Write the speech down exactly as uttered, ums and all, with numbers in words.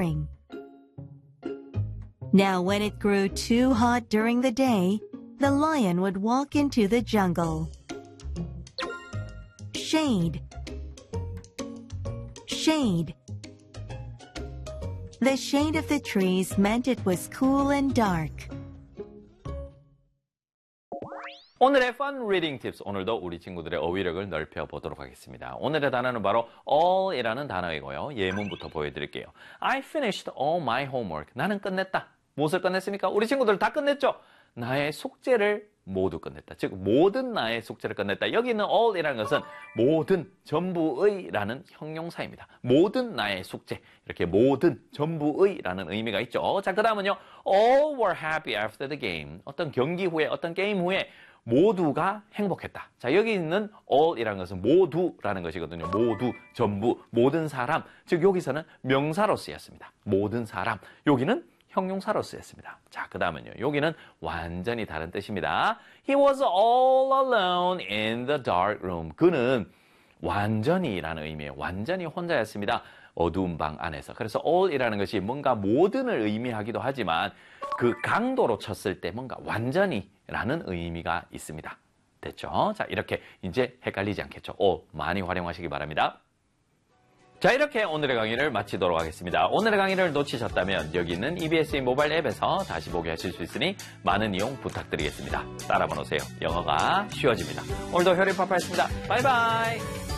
spring. Now when it grew too hot during the day, the lion would walk into the jungle. Shade. Shade. The shade of the trees meant it was cool and dark. 오늘의 Fun Reading Tips, 오늘도 우리 친구들의 어휘력을 넓혀보도록 하겠습니다. 오늘의 단어는 바로 all이라는 단어이고요. 예문부터 보여드릴게요. I finished all my homework. 나는 끝냈다. 무엇을 끝냈습니까? 우리 친구들 다 끝냈죠? 나의 숙제를 모두 끝냈다. 즉 모든 나의 숙제를 끝냈다. 여기 있는 all이라는 것은 모든, 전부의라는 형용사입니다. 모든 나의 숙제, 이렇게 모든, 전부의라는 의미가 있죠. 자, 그 다음은요. All were happy after the game. 어떤 경기 후에, 어떤 게임 후에 모두가 행복했다. 자, 여기 있는 all이라는 것은 모두라는 것이거든요. 모두, 전부, 모든 사람. 즉 여기서는 명사로 쓰였습니다. 모든 사람. 여기는 형용사로 쓰였습니다. 자, 그 다음은요. 여기는 완전히 다른 뜻입니다. He was all alone in the dark room. 그는 완전히라는 의미예요. 완전히 혼자였습니다. 어두운 방 안에서. 그래서 all이라는 것이 뭔가 모든을 의미하기도 하지만 그 강도로 쳤을 때 뭔가 완전히라는 의미가 있습니다. 됐죠? 자, 이렇게 이제 헷갈리지 않겠죠? all 많이 활용하시기 바랍니다. 자, 이렇게 오늘의 강의를 마치도록 하겠습니다. 오늘의 강의를 놓치셨다면 여기 있는 이비에스 모바일 앱에서 다시 보게 하실 수 있으니 많은 이용 부탁드리겠습니다. 따라만 오세요. 영어가 쉬워집니다. 오늘도 효리파파였습니다. 바이바이.